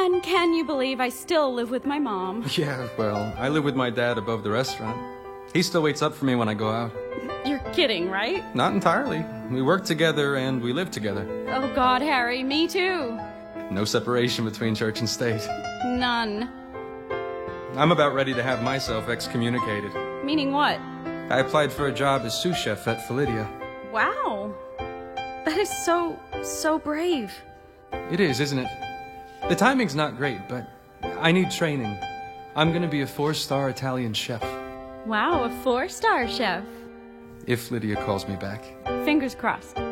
And can you believe I still live with my mom? Yeah, well, I live with my dad above the restaurant. He still waits up for me when I go out. You're kidding, right? Not entirely. We work together and we live together. Oh God, Harry, me too. No separation between church and state. None. I'm about ready to have myself excommunicated. Meaning what? I applied for a job as sous chef at Philidia. Wow. That is so brave. It is, isn't it? The timing's not great, but I need training. I'm gonna be a 4-star Italian chef. Wow, a 4-star chef. If Lydia calls me back. Fingers crossed.